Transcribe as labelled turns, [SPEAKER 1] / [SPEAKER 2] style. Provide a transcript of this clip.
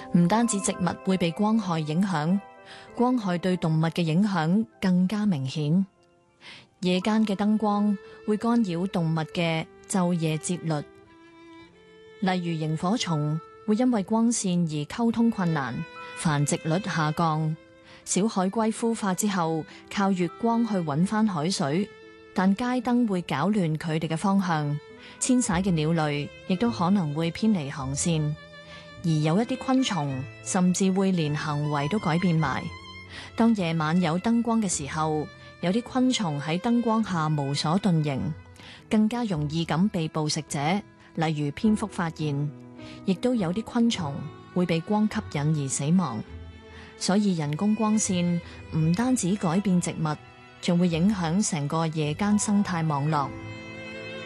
[SPEAKER 1] 唔單止植物會被光害影響，光害對動物嘅影響更加明顯。夜間嘅燈光會干擾動物嘅晝夜節律，例如螢火蟲會因為光線而溝通困難，繁殖率下降。小海龜孵化之後，靠月光去揾返海水，但街燈會搞亂佢哋嘅方向，遷徙嘅鳥類亦都可能會偏離航線，而有一啲昆蟲甚至會連行為都改變埋。當夜晚有燈光嘅時候，有啲昆蟲喺燈光下無所遁形，更加容易咁被捕食者，例如蝙蝠發現，亦都有啲昆蟲會被光吸引而死亡。所以人工光線唔單止改變植物，仲會影響成個夜間生態網絡。